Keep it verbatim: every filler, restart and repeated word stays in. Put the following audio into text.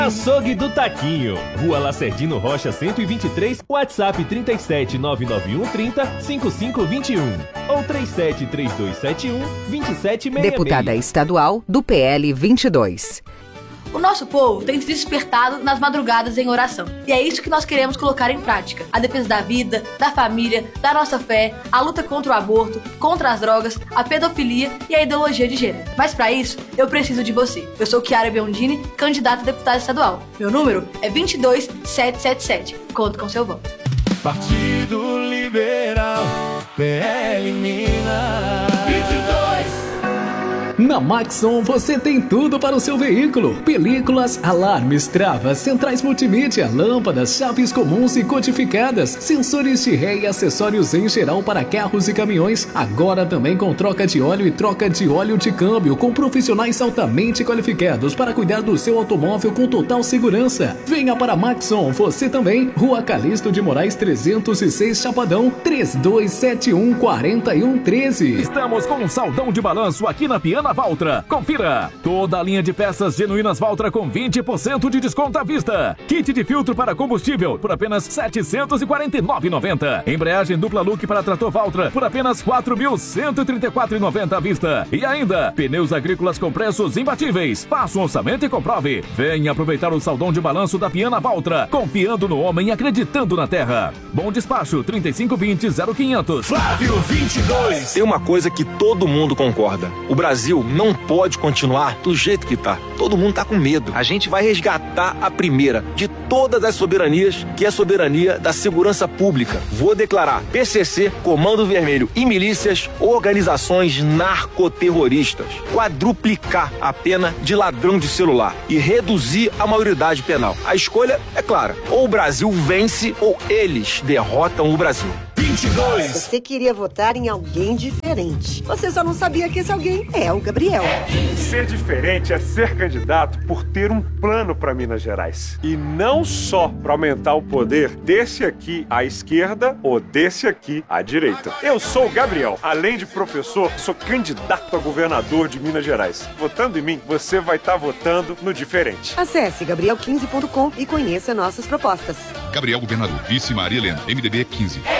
Açougue do Taquinho, Rua Lacerdino Rocha cento e vinte e três, WhatsApp trinta e sete, nove nove um, trinta, cinquenta e cinco vinte e um ou trinta e sete, trinta e dois setenta e um, vinte e sete sessenta e seis. Deputada estadual do P L vinte e dois. O nosso povo tem se despertado nas madrugadas em oração. E é isso que nós queremos colocar em prática. A defesa da vida, da família, da nossa fé, a luta contra o aborto, contra as drogas, a pedofilia e a ideologia de gênero. Mas para isso, eu preciso de você. Eu sou Chiara Biondini, candidata a deputada estadual. Meu número é vinte e dois, setecentos e setenta e sete. Conto com seu voto. Partido Liberal, P L Minas. vinte e dois. Na Maxon você tem tudo para o seu veículo: películas, alarmes, travas, centrais multimídia, lâmpadas, chaves comuns e codificadas, sensores de ré e acessórios em geral para carros e caminhões. Agora também com troca de óleo e troca de óleo de câmbio, com profissionais altamente qualificados para cuidar do seu automóvel com total segurança. Venha para Maxon, você também. Rua Calixto de Moraes trezentos e seis, Chapadão, trinta e dois setenta e um, quarenta e um treze. Estamos com um saldão de balanço aqui na Piana Valtra. Confira! Toda a linha de peças genuínas Valtra com vinte por cento de desconto à vista. Kit de filtro para combustível por apenas setecentos e quarenta e nove reais e noventa centavos. Embreagem dupla look para trator Valtra por apenas quatro mil cento e trinta e quatro reais e noventa centavos à vista. E ainda, pneus agrícolas com preços imbatíveis. Faça um orçamento e comprove. Venha aproveitar o saldão de balanço da Piana Valtra. Confiando no homem e acreditando na terra. Bom despacho, trinta e cinco vinte, zero quinhentos. Flávio vinte e dois. Tem uma coisa que todo mundo concorda: o Brasil não pode continuar do jeito que tá. Todo mundo tá com medo. A gente vai resgatar a primeira de todas as soberanias, que é a soberania da segurança pública. Vou declarar P C C, Comando Vermelho e milícias organizações narcoterroristas. Quadruplicar a pena de ladrão de celular e reduzir a maioridade penal. A escolha é clara: ou o Brasil vence ou eles derrotam o Brasil. vinte e dois. Você queria votar em alguém diferente. Você só não sabia que esse alguém é o Gabriel. Ser diferente é ser candidato por ter um plano para Minas Gerais. E não só para aumentar o poder desse aqui à esquerda ou desse aqui à direita. Eu sou o Gabriel. Além de professor, sou candidato a governador de Minas Gerais. Votando em mim, você vai estar votando no diferente. Acesse gabriel quinze ponto com e conheça nossas propostas. Gabriel Governador, vice Maria Helena, M D B quinze.